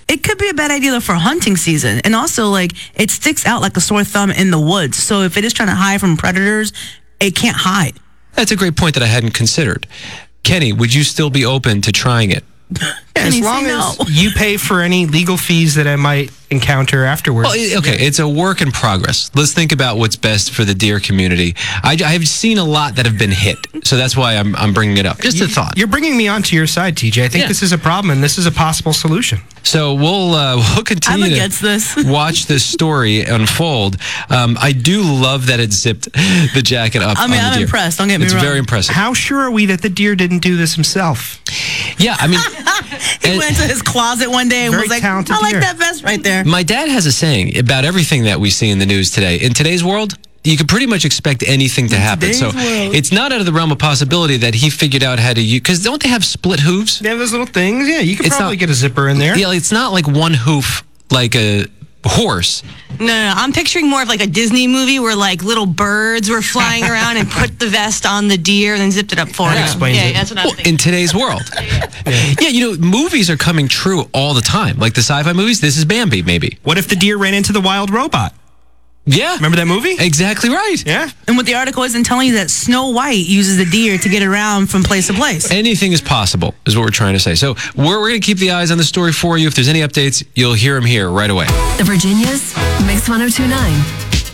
It could be a bad idea though for hunting season, and also like it sticks out like a sore thumb in the woods. So if it is trying to hide from predators, it can't hide. That's a great point that I hadn't considered. Kenny, would you still be open to trying it? As long as you pay for any legal fees that I might encounter afterwards. Well, okay, it's a work in progress. Let's think about what's best for the deer community. I've seen a lot that have been hit, so that's why I'm bringing it up. Just a thought. You're bringing me onto your side, TJ. I think this is a problem, and this is a possible solution. So we'll continue to watch this story unfold. I do love that it zipped the jacket up. I mean, on the I'm deer. impressed. Don't get me wrong. It's very impressive. How sure are we that the deer didn't do this himself? Yeah, I mean, he went into his closet one day and was like, "I like that vest right there." My dad has a saying about everything that we see in the news today. In today's world, you could pretty much expect anything to happen. So it's not out of the realm of possibility that he figured out how to use, because don't they have split hooves? They have those little things. Yeah, you could probably get a zipper in there. Yeah, it's not like one hoof like a horse. No, I'm picturing more of like a Disney movie where like little birds were flying around and put the vest on the deer and then zipped it up for him. That explains it. That's what I'm thinking. In today's world. Yeah, you know, movies are coming true all the time. Like the sci-fi movies, this is Bambi, maybe. What if the deer ran into the wild robot? Yeah. Remember that movie? Exactly right. Yeah. And what the article isn't telling you that Snow White uses the deer to get around from place to place. Anything is possible, is what we're trying to say. So we're going to keep the eyes on the story for you. If there's any updates, you'll hear them here right away. The Virginia's Mix 102.9.